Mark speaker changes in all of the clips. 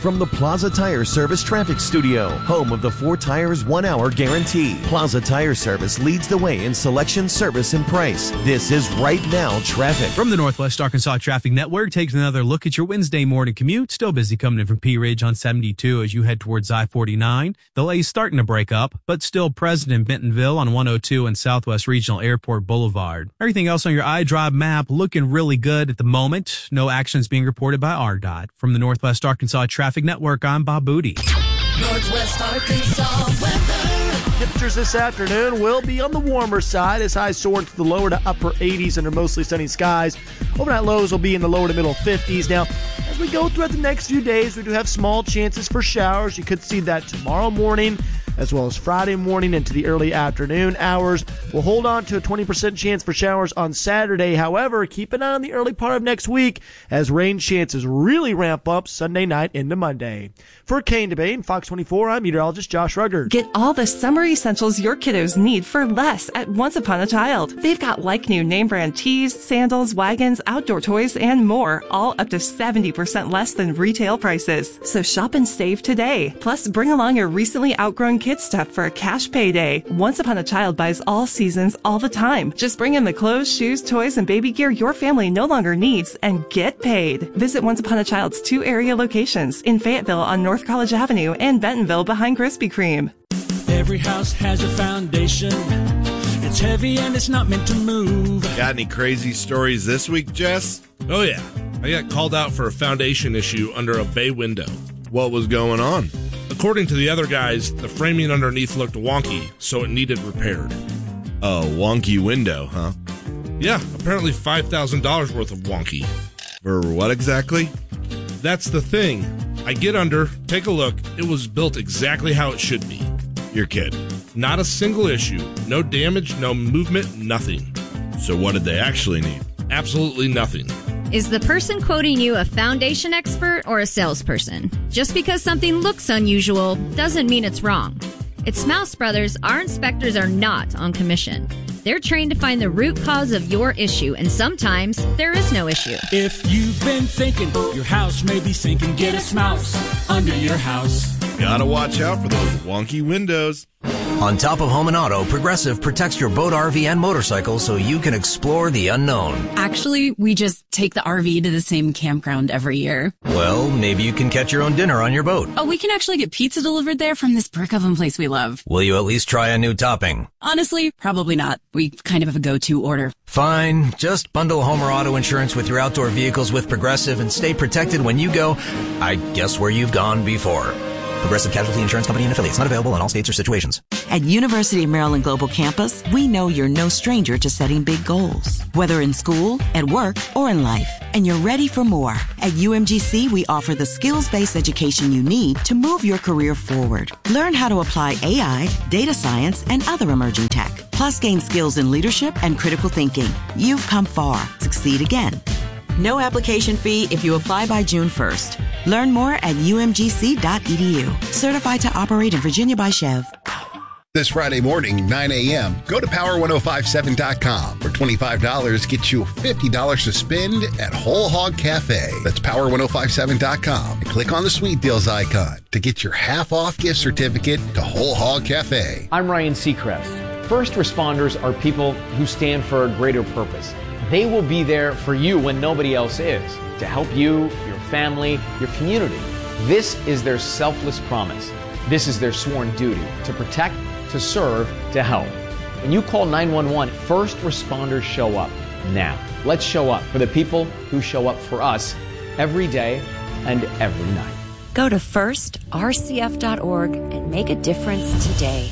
Speaker 1: from the Plaza Tire Service Traffic Studio, home of the 4 tires 1 hour guarantee. Plaza Tire Service leads the way in selection, service, and price. This is Right Now Traffic.
Speaker 2: From the Northwest Arkansas Traffic Network takes another look at your Wednesday morning commute. Still busy coming in from Pea Ridge on 72 as you head towards I-49. Delays starting to break up, but still present in Bentonville on 102 and Southwest Regional Airport Boulevard. Everything else on your iDrive map looking really good at the moment. No actions being reported by RDOT. From the Northwest Arkansas Traffic Network, I'm Bob Booty.
Speaker 3: Northwest Arkansas weather.
Speaker 4: Temperatures this afternoon will be on the warmer side as highs soar into the lower to upper 80s under mostly sunny skies. Overnight lows will be in the lower to middle 50s. Now, as we go throughout the next few days, we do have small chances for showers. You could see that tomorrow morning as well as Friday morning into the early afternoon hours. We'll hold on to a 20% chance for showers on Saturday. However, keep an eye on the early part of next week as rain chances really ramp up Sunday night into Monday. For Kane Debate and Fox 24, I'm meteorologist Josh Ruggers.
Speaker 5: Get all the summer essentials your kiddos need for less at Once Upon a Child. They've got like-new name-brand tees, sandals, wagons, outdoor toys, and more, all up to 70% less than retail prices. So shop and save today. Plus, bring along your recently outgrown kid stuff for a cash payday. Once Upon a Child buys all seasons, all the time. Just bring in the clothes, shoes, toys, and baby gear your family no longer needs and get paid. Visit Once Upon a Child's 2 area locations in Fayetteville on North College Avenue and Bentonville behind Krispy Kreme.
Speaker 6: Every house has a foundation. It's heavy and it's not meant to move.
Speaker 7: Got any crazy stories this week, Jess?
Speaker 8: Oh, yeah. I got called out for a foundation issue under a bay window.
Speaker 7: What was going on?
Speaker 8: According to the other guys, the framing underneath looked wonky, so it needed repaired.
Speaker 7: Oh, wonky window, huh?
Speaker 8: Yeah, apparently $5,000 worth of wonky.
Speaker 7: For what exactly?
Speaker 8: That's the thing. I get under, take a look. It was built exactly how it should be.
Speaker 7: You're kidding.
Speaker 8: Not a single issue. No damage, no movement, nothing.
Speaker 7: So what did they actually need?
Speaker 8: Absolutely nothing.
Speaker 9: Is the person quoting you a foundation expert or a salesperson? Just because something looks unusual doesn't mean it's wrong. At Smouse Brothers, our inspectors are not on commission. They're trained to find the root cause of your issue, and sometimes there is no issue.
Speaker 6: If you've been thinking your house may be sinking, get a Smouse under your house.
Speaker 7: Gotta watch out for those wonky windows.
Speaker 10: On top of home and auto, Progressive protects your boat, RV, and motorcycle so you can explore the unknown.
Speaker 11: Actually, we just take the RV to the same campground every year.
Speaker 10: Well, maybe you can catch your own dinner on your boat.
Speaker 11: Oh, we can actually get pizza delivered there from this brick oven place we love.
Speaker 10: Will you at least try a new topping?
Speaker 11: Honestly, probably not. We kind of have a go-to order.
Speaker 10: Fine. Just bundle home or auto insurance with your outdoor vehicles with Progressive and stay protected when you go, I guess, where you've gone before. Progressive Casualty Insurance Company and affiliates. Not available in all states or situations.
Speaker 12: At University of Maryland Global Campus, we know you're no stranger to setting big goals, whether in school, at work, or in life. And you're ready for more. At UMGC, we offer the skills-based education you need to move your career forward. Learn how to apply AI, data science, and other emerging tech. Plus, gain skills in leadership and critical thinking. You've come far. Succeed again. No application fee if you apply by June 1st. Learn more at umgc.edu. Certified to operate in Virginia by Chev.
Speaker 13: This Friday morning, 9 a.m., go to power1057.com. For $25, get you $50 to spend at Whole Hog Cafe. That's power1057.com. And click on the Sweet Deals icon to get your half-off gift certificate to Whole Hog Cafe.
Speaker 14: I'm Ryan Seacrest. First responders are people who stand for a greater purpose. They will be there for you when nobody else is, to help you, your family, your community. This is their selfless promise. This is their sworn duty to protect, to serve, to help. When you call 911, first responders show up now. Let's show up for the people who show up for us every day and every night.
Speaker 15: Go to firstrcf.org and make a difference today.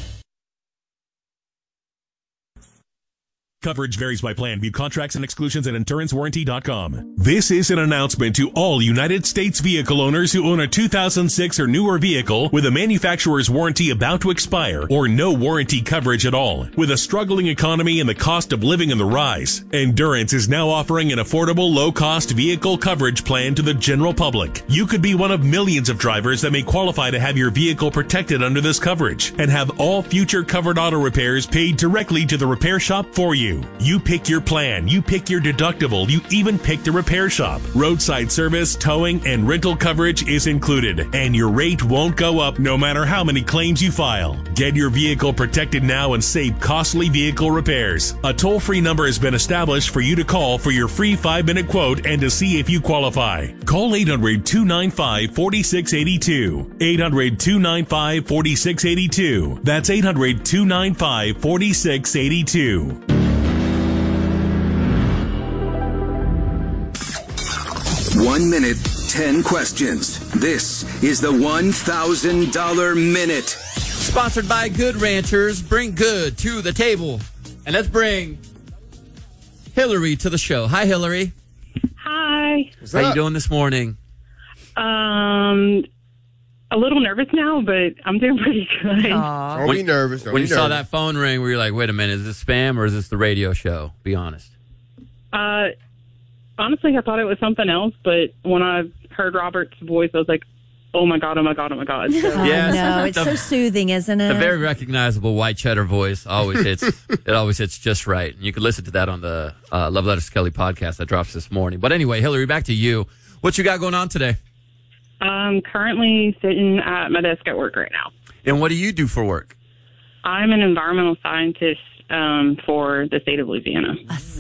Speaker 16: Coverage varies by plan. View contracts and exclusions at InsuranceWarranty.com.
Speaker 17: This is an announcement to all United States vehicle owners who own a 2006 or newer vehicle with a manufacturer's warranty about to expire or no warranty coverage at all. With a struggling economy and the cost of living on the rise, Endurance is now offering an affordable, low-cost vehicle coverage plan to the general public. You could be one of millions of drivers that may qualify to have your vehicle protected under this coverage and have all future covered auto repairs paid directly to the repair shop for you. you. You pick your plan, you pick your deductible, you even pick the repair shop. Roadside service, towing, and rental coverage is included, and your rate won't go up no matter how many claims you file. Get your vehicle protected now and save costly vehicle repairs. A toll-free number has been established for you to call for your free 5-minute quote and to see if you qualify. Call 800-295-4682. 800-295-4682. That's 800-295-4682.
Speaker 18: One minute, 10 questions. This is the $1,000 Minute.
Speaker 19: Sponsored by Good Ranchers. Bring good to the table. And let's bring Hillary to the show. Hi, Hillary.
Speaker 20: Hi.
Speaker 19: How you doing this morning?
Speaker 20: A little nervous now, but I'm doing pretty good.
Speaker 21: Don't be nervous.
Speaker 19: When you saw that phone ring, were you like, wait a minute, is this spam or is this the radio show? Be honest.
Speaker 20: Honestly, I thought it was something else, but when I heard Robert's voice, I was like, oh my God, oh my God, oh my God. So,
Speaker 19: Yes.
Speaker 22: No, it's so soothing, isn't it?
Speaker 19: The very recognizable white cheddar voice always hits. It always hits just right. And you can listen to that on the Love Letters to Kelly podcast that drops this morning. But anyway, Hillary, back to you. What you got going on today?
Speaker 20: I'm currently sitting at my desk at work right now.
Speaker 19: And what do you do for work?
Speaker 20: I'm an environmental scientist for the state of Louisiana.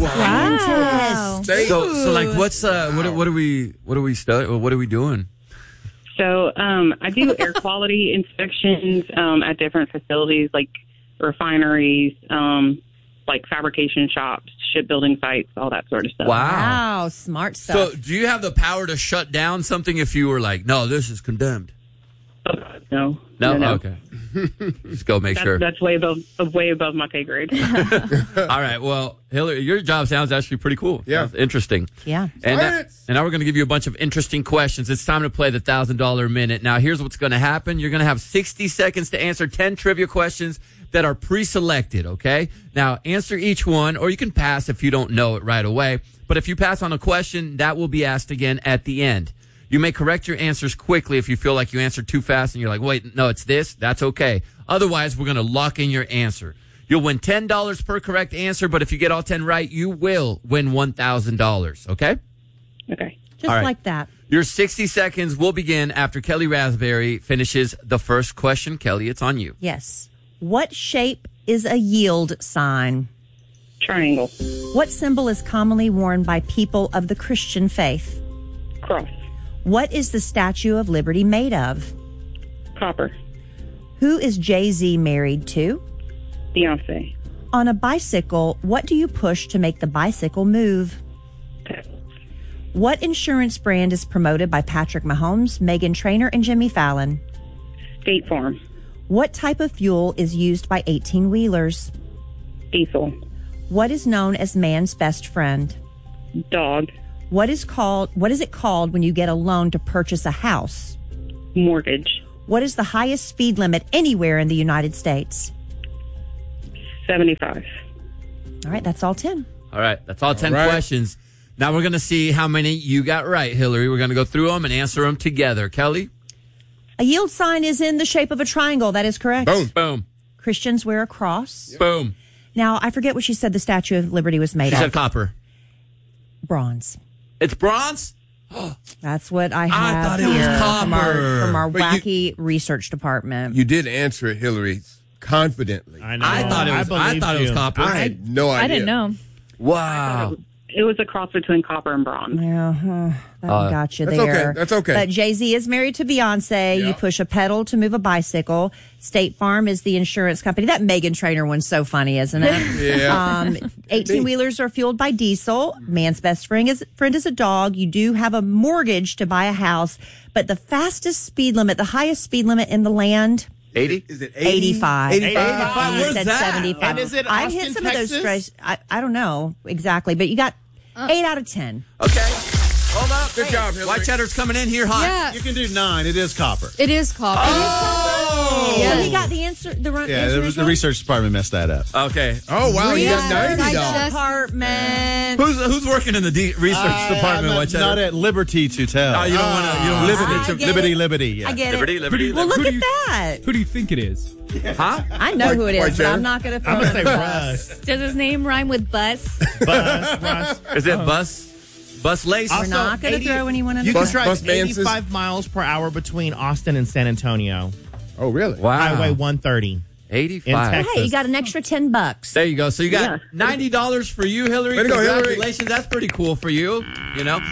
Speaker 22: Wow.
Speaker 19: So like, what's what are we studying? What are we doing?
Speaker 20: So I do air quality inspections at different facilities like refineries, like fabrication shops, shipbuilding sites, all that sort of stuff.
Speaker 22: Wow, smart stuff.
Speaker 19: So do you have the power to shut down something if you were like, no, this is condemned?
Speaker 20: No.
Speaker 19: Okay. Just go make sure.
Speaker 20: That's way above my pay grade.
Speaker 19: All right. Well, Hillary, your job sounds actually pretty cool.
Speaker 21: Yeah.
Speaker 19: Sounds interesting.
Speaker 22: Yeah.
Speaker 19: And now we're going to give you a bunch of interesting questions. It's time to play the $1,000 Minute. Now, here's what's going to happen. You're going to have 60 seconds to answer 10 trivia questions that are pre-selected, okay? Now, answer each one, or you can pass if you don't know it right away. But if you pass on a question, that will be asked again at the end. You may correct your answers quickly if you feel like you answered too fast and you're like, wait, no, it's this. That's okay. Otherwise, we're going to lock in your answer. You'll win $10 per correct answer, but if you get all 10 right, you will win $1,000, okay?
Speaker 20: Okay.
Speaker 22: Just like that.
Speaker 19: Your 60 seconds will begin after Kelly Raspberry finishes the first question. Kelly, it's on you.
Speaker 22: Yes. What shape is a yield sign?
Speaker 20: Triangle.
Speaker 22: What symbol is commonly worn by people of the Christian faith?
Speaker 20: Cross.
Speaker 22: What is the Statue of Liberty made of?
Speaker 20: Copper.
Speaker 22: Who is Jay-Z married to?
Speaker 20: Beyonce.
Speaker 22: On a bicycle, what do you push to make the bicycle move?
Speaker 20: Pedals.
Speaker 22: What insurance brand is promoted by Patrick Mahomes, Meghan Trainor, and Jimmy Fallon?
Speaker 20: State Farm.
Speaker 22: What type of fuel is used by 18-wheelers?
Speaker 20: Diesel.
Speaker 22: What is known as man's best friend?
Speaker 20: Dog.
Speaker 22: What is it called when you get a loan to purchase a house?
Speaker 20: Mortgage.
Speaker 22: What is the highest speed limit anywhere in the United States?
Speaker 20: 75.
Speaker 22: All right, that's all 10.
Speaker 19: All right, that's all 10 questions. Now we're going to see how many you got right, Hillary. We're going to go through them and answer them together. Kelly?
Speaker 22: A yield sign is in the shape of a triangle. That is correct.
Speaker 19: Boom. Boom.
Speaker 22: Christians wear a cross.
Speaker 19: Boom.
Speaker 22: Now, I forget what she said the Statue of Liberty was made of.
Speaker 19: She said copper.
Speaker 22: Bronze.
Speaker 19: It's bronze?
Speaker 22: That's what I have
Speaker 19: thought it was
Speaker 22: here
Speaker 19: copper.
Speaker 22: from our
Speaker 21: But
Speaker 22: wacky research department.
Speaker 21: You did answer it, Hillary, confidently.
Speaker 4: I know.
Speaker 19: I thought it was copper.
Speaker 21: I had no idea.
Speaker 9: I didn't know.
Speaker 19: Wow.
Speaker 20: It was a cross between copper and bronze.
Speaker 22: Yeah, that got you
Speaker 21: that's
Speaker 22: there.
Speaker 21: okay. That's okay.
Speaker 22: But Jay-Z is married to Beyonce.
Speaker 21: Yeah.
Speaker 22: You push a pedal to move a bicycle. State Farm is the insurance company. That Meghan Trainor one's so funny, isn't it?
Speaker 21: Yeah.
Speaker 22: 18-wheelers are fueled by diesel. Man's best friend is a dog. You do have a mortgage to buy a house. But the fastest speed limit, the highest speed limit in the land...
Speaker 19: 80?
Speaker 21: Is it
Speaker 22: 85.
Speaker 21: 85?
Speaker 22: You said 75.
Speaker 21: And is it
Speaker 22: I
Speaker 21: Austin,
Speaker 22: hit some
Speaker 21: Texas?
Speaker 22: of those stretch. I don't know exactly, but you got 8 out of 10.
Speaker 19: Okay. Hold up.
Speaker 21: Good job, Hillary.
Speaker 19: White cheddar's coming in here hot.
Speaker 9: Yeah.
Speaker 23: You can do 9. It is copper.
Speaker 9: It is copper.
Speaker 19: Oh!
Speaker 22: So he got the answer.
Speaker 23: Yeah, the research department messed that up.
Speaker 19: Okay.
Speaker 21: Oh, wow. You got
Speaker 22: Research
Speaker 21: 90
Speaker 22: department.
Speaker 19: Who's working in the research department, White cheddar?
Speaker 23: Not at liberty to tell.
Speaker 19: Oh, you don't want to.
Speaker 23: Liberty.
Speaker 22: I get it.
Speaker 23: Liberty. Yeah.
Speaker 22: I get
Speaker 19: Liberty,
Speaker 22: it.
Speaker 19: liberty.
Speaker 22: Well, look
Speaker 2: Who
Speaker 22: at
Speaker 2: do you-
Speaker 22: that.
Speaker 2: Who do you think it is?
Speaker 19: Huh?
Speaker 22: I know who it
Speaker 21: White
Speaker 22: is, but
Speaker 21: cheddar.
Speaker 22: I'm not going to throw
Speaker 1: I'm gonna
Speaker 22: it
Speaker 1: say
Speaker 22: in the bus.
Speaker 1: Russ.
Speaker 3: Does his name rhyme with bus?
Speaker 1: Russ.
Speaker 19: Is it Bus Lace?
Speaker 22: We're not going to throw anyone in
Speaker 1: You
Speaker 22: the
Speaker 1: can
Speaker 22: bus.
Speaker 1: drive
Speaker 21: Bus Manses.
Speaker 1: 85 miles per hour between Austin and San Antonio.
Speaker 21: Oh, really?
Speaker 19: Wow.
Speaker 1: Highway 130.
Speaker 19: 85.
Speaker 1: In Texas.
Speaker 22: Hey, you got an extra $10.
Speaker 19: There you go. So you got $90 for you, Hillary.
Speaker 21: Way to go, Hillary.
Speaker 19: Congratulations. That's pretty cool for you. You know?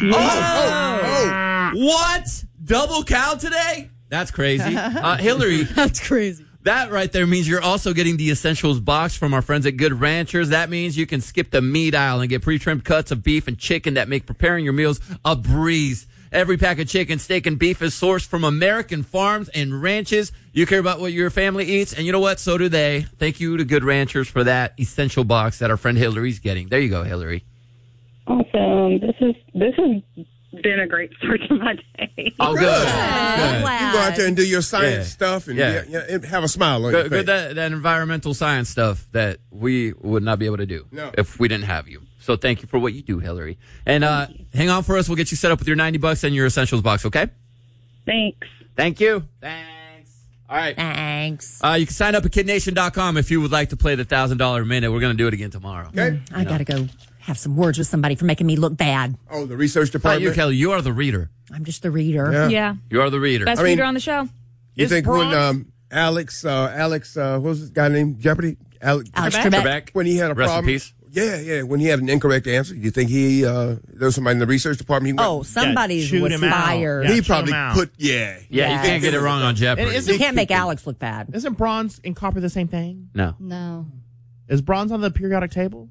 Speaker 21: Oh.
Speaker 19: What? Double cow today? That's crazy. Hillary.
Speaker 3: That's crazy.
Speaker 19: That right there means you're also getting the Essentials box from our friends at Good Ranchers. That means you can skip the meat aisle and get pre-trimmed cuts of beef and chicken that make preparing your meals a breeze. Every pack of chicken, steak, and beef is sourced from American farms and ranches. You care about what your family eats, and you know what? So do they. Thank you to Good Ranchers for that essential box that our friend Hillary's getting. There you go, Hillary.
Speaker 20: Awesome. This has been a great start to my day.
Speaker 19: Oh, good.
Speaker 21: You go out there and do your science
Speaker 19: Yeah.
Speaker 21: stuff and
Speaker 19: Yeah.
Speaker 21: have a smile on your
Speaker 19: Good,
Speaker 21: face.
Speaker 19: that environmental science stuff that we would not be able to do if we didn't have you. So thank you for what you do, Hillary. And hang on for us. We'll get you set up with your $90 and your Essentials box, okay?
Speaker 20: Thanks.
Speaker 19: Thank you. Thanks. All right.
Speaker 22: Thanks.
Speaker 19: You can sign up at kidnation.com if you would like to play the $1,000 minute. We're going to do it again tomorrow.
Speaker 21: Okay.
Speaker 22: I got to go have some words with somebody for making me look bad.
Speaker 21: Oh, the research
Speaker 19: Not
Speaker 21: department?
Speaker 19: you, Kelly. You are the reader.
Speaker 22: I'm just the reader.
Speaker 3: Yeah.
Speaker 19: You are the reader.
Speaker 3: Best reader on the show.
Speaker 21: You
Speaker 1: Is
Speaker 21: think
Speaker 1: bronze-
Speaker 21: when Alex, what was this guy named Jeopardy? Alex
Speaker 22: Trebek.
Speaker 21: When he had a
Speaker 19: Rest in
Speaker 21: problem.
Speaker 19: peace.
Speaker 21: Yeah. When he had an incorrect answer, you think there was somebody in the research department? He went,
Speaker 22: Somebody
Speaker 1: shoot
Speaker 22: was
Speaker 1: him out.
Speaker 22: fired.
Speaker 1: Yeah,
Speaker 21: he
Speaker 1: shoot
Speaker 21: probably
Speaker 1: him out.
Speaker 21: put,
Speaker 19: Yeah, you can't get it wrong on Jeopardy.
Speaker 1: And
Speaker 22: You can't make Alex look bad.
Speaker 1: Isn't bronze and copper the same thing?
Speaker 19: No.
Speaker 3: No.
Speaker 1: Is bronze on the periodic table?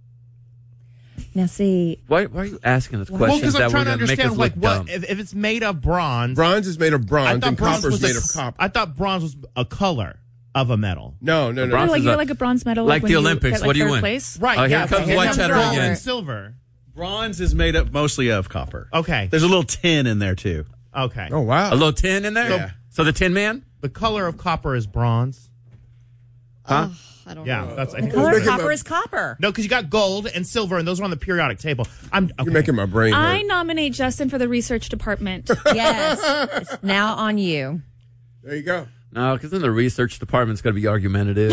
Speaker 22: Now, see,
Speaker 19: Why are you asking us
Speaker 1: Well,
Speaker 19: questions
Speaker 1: because I'm
Speaker 19: that were
Speaker 1: trying to
Speaker 19: going to make us
Speaker 1: understand,
Speaker 19: look
Speaker 1: like,
Speaker 19: dumb?
Speaker 1: if it's made of bronze.
Speaker 21: Bronze is made of bronze and copper is made of copper.
Speaker 1: I thought bronze was a color of a metal.
Speaker 21: No.
Speaker 19: Bronze
Speaker 3: Like
Speaker 19: is
Speaker 3: you're like a bronze medal.
Speaker 19: like
Speaker 3: when
Speaker 19: the
Speaker 3: you
Speaker 19: Olympics.
Speaker 3: get, like,
Speaker 19: What do you
Speaker 3: third
Speaker 19: win?
Speaker 3: Place.
Speaker 1: Right.
Speaker 19: Oh, here
Speaker 1: yeah,
Speaker 19: comes
Speaker 1: okay.
Speaker 19: white
Speaker 1: And
Speaker 19: cheddar
Speaker 1: gold
Speaker 19: again.
Speaker 1: and silver.
Speaker 23: Bronze is made up mostly of copper.
Speaker 1: Okay.
Speaker 23: There's a little tin in there, too.
Speaker 1: Okay.
Speaker 21: Oh, wow.
Speaker 19: A little tin in there?
Speaker 21: Yeah.
Speaker 19: So the Tin Man?
Speaker 1: The color of copper is bronze.
Speaker 19: Huh?
Speaker 3: I don't
Speaker 1: Yeah,
Speaker 3: know.
Speaker 1: that's.
Speaker 22: the color of copper is copper.
Speaker 1: No, because you got gold and silver, and those are on the periodic table. Okay.
Speaker 21: You're making my brain
Speaker 3: I
Speaker 21: hurt.
Speaker 3: nominate Justin for the research department.
Speaker 22: Yes. It's now on you.
Speaker 21: There you go.
Speaker 19: No, because then the research department's going to be argumentative.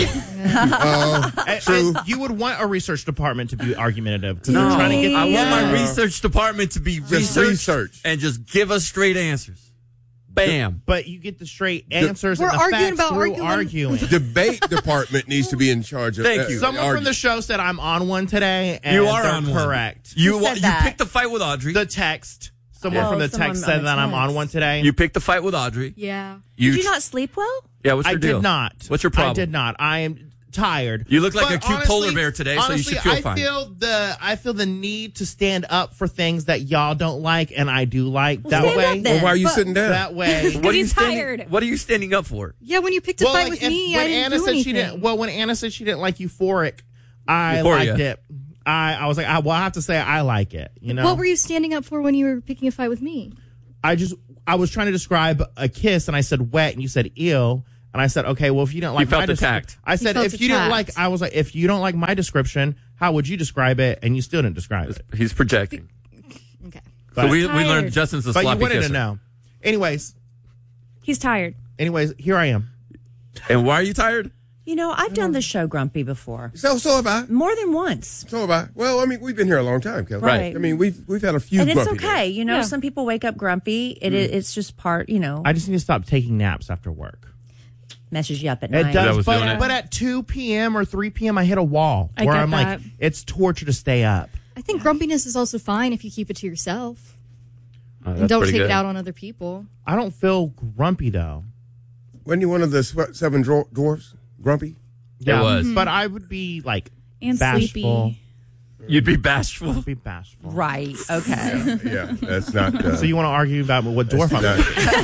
Speaker 21: True.
Speaker 1: You would want a research department to be argumentative. 'Cause
Speaker 19: No,
Speaker 1: they're trying to get
Speaker 19: I want my
Speaker 1: Yeah.
Speaker 19: research department to be
Speaker 21: Just
Speaker 19: research and just give us straight answers. Bam.
Speaker 1: But you get the straight answers
Speaker 3: We're
Speaker 1: and the
Speaker 3: arguing
Speaker 1: facts
Speaker 3: about
Speaker 1: through
Speaker 3: arguing.
Speaker 21: Debate department needs to be in charge of
Speaker 19: Thank you.
Speaker 1: Someone from the show said I'm on one today, and
Speaker 19: You are
Speaker 1: they're
Speaker 19: on one.
Speaker 1: correct.
Speaker 19: You
Speaker 22: said
Speaker 19: you
Speaker 22: that?
Speaker 19: picked the fight with Audrey.
Speaker 1: The text. Someone
Speaker 22: Oh,
Speaker 1: from the
Speaker 22: someone
Speaker 1: text
Speaker 22: on
Speaker 1: said
Speaker 22: the
Speaker 1: that I'm on
Speaker 22: text.
Speaker 1: one today.
Speaker 19: You picked the fight with Audrey.
Speaker 3: Yeah.
Speaker 22: Did you not sleep well?
Speaker 19: Yeah, what's
Speaker 1: I
Speaker 19: your deal?
Speaker 1: did not.
Speaker 19: What's your problem?
Speaker 1: I did not. I am tired.
Speaker 19: You look like
Speaker 1: But
Speaker 19: a cute
Speaker 1: honestly-
Speaker 19: polar bear today, so you should feel fine.
Speaker 1: I feel the need to stand up for things that y'all don't like and I do like. That
Speaker 22: stand
Speaker 1: way,
Speaker 22: up then.
Speaker 21: Well, why are you sitting down?
Speaker 1: that way.
Speaker 19: What are you
Speaker 3: he's
Speaker 19: standing-
Speaker 3: tired.
Speaker 19: What are you standing up for?
Speaker 3: Yeah, when you picked a fight with me, I didn't do anything.
Speaker 1: when Anna said she didn't like Euphoric, I
Speaker 19: Euphoria.
Speaker 1: liked it. I was like, I have to say I like it. You know,
Speaker 3: What were you standing up for when you were picking a fight with me?
Speaker 1: I was trying to describe a kiss and I said wet and you said ew. And I said, okay, well, if you don't like
Speaker 19: felt
Speaker 1: my
Speaker 19: attacked.
Speaker 1: I said,
Speaker 3: felt
Speaker 1: if you didn't
Speaker 3: attacked.
Speaker 1: I was like, if you don't like my description, how would you describe it? And you still didn't describe it.
Speaker 19: He's projecting.
Speaker 3: Okay.
Speaker 19: So we
Speaker 3: Tired.
Speaker 19: learned Justin's a
Speaker 1: But you
Speaker 19: sloppy
Speaker 1: wanted
Speaker 19: kisser.
Speaker 1: to know. Anyways,
Speaker 3: He's tired.
Speaker 1: here I am.
Speaker 19: And why are you tired?
Speaker 22: You know, I've done the show grumpy before.
Speaker 21: So have I.
Speaker 22: More than once.
Speaker 21: So have I. Well, I mean, we've been here a long time, Kelly.
Speaker 22: Right.
Speaker 21: I mean, we've had a few
Speaker 22: And it's
Speaker 21: grumpy
Speaker 22: okay.
Speaker 21: days.
Speaker 22: You know,
Speaker 3: Yeah.
Speaker 22: some people wake up grumpy. It's just part, you know,
Speaker 1: I just need to stop taking naps after work.
Speaker 22: messes you up at
Speaker 1: It
Speaker 22: night.
Speaker 19: That
Speaker 1: does,
Speaker 19: was doing it.
Speaker 1: but at 2 p.m. or 3 p.m., I hit a wall
Speaker 3: I
Speaker 1: where
Speaker 3: get
Speaker 1: I'm
Speaker 3: that.
Speaker 1: like, it's torture to stay up.
Speaker 3: I think grumpiness is also fine if you keep it to yourself
Speaker 19: Oh,
Speaker 3: and
Speaker 19: that's
Speaker 3: don't
Speaker 19: pretty
Speaker 3: take
Speaker 19: good.
Speaker 3: it out on other people.
Speaker 1: I don't feel grumpy though.
Speaker 21: Wasn't you one of the seven dwarfs? Grumpy?
Speaker 19: It was.
Speaker 1: But I would be like
Speaker 3: And
Speaker 1: bashful.
Speaker 3: sleepy.
Speaker 19: You'd be bashful.
Speaker 1: I'd be bashful.
Speaker 22: Right. Okay.
Speaker 21: Yeah, that's not.
Speaker 1: So you want to argue about what dwarf I'm?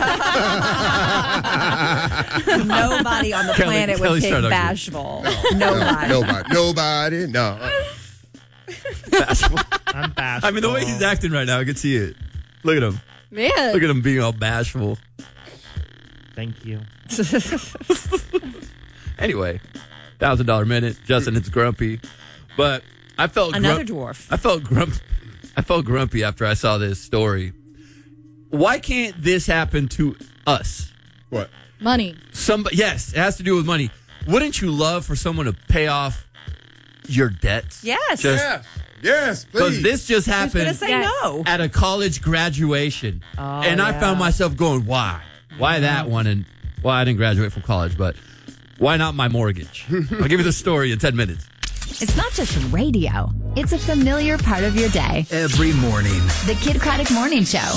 Speaker 22: Nobody on the
Speaker 19: Kelly-
Speaker 22: planet
Speaker 19: Kelly
Speaker 22: would pick
Speaker 19: started arguing.
Speaker 22: bashful. Nobody.
Speaker 21: Nobody. No.
Speaker 19: Bashful.
Speaker 1: I'm bashful.
Speaker 19: I mean, the way he's acting right now, I can see it. Look at him.
Speaker 3: Man.
Speaker 19: Look at him being all bashful.
Speaker 1: Thank you.
Speaker 19: Anyway, $1,000 minute. Justin, it's grumpy, but I felt
Speaker 22: Another dwarf.
Speaker 19: I felt grumpy after I saw this story. Why can't this happen to us?
Speaker 21: What?
Speaker 3: Money.
Speaker 19: Yes, it has to do with money. Wouldn't you love for someone to pay off your debts?
Speaker 22: Yes.
Speaker 21: Yes,
Speaker 19: Because
Speaker 21: please.
Speaker 19: this just
Speaker 22: Who's
Speaker 19: happened
Speaker 22: going to say no?
Speaker 19: at a college graduation.
Speaker 22: Oh,
Speaker 19: and I
Speaker 22: yeah.
Speaker 19: found myself going, why? Why that one? And I didn't graduate from college, but why not my mortgage? I'll give you the story in 10 minutes.
Speaker 5: It's not just radio. It's a familiar part of your day.
Speaker 18: Every morning.
Speaker 5: The Kid Craddock Morning Show.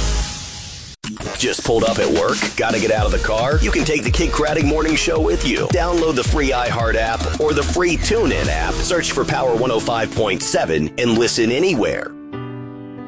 Speaker 6: Just pulled up at work? Got to get out of the car? You can take the Kid Craddock Morning Show with you. Download the free iHeart app or the free TuneIn app. Search for Power 105.7 and listen anywhere.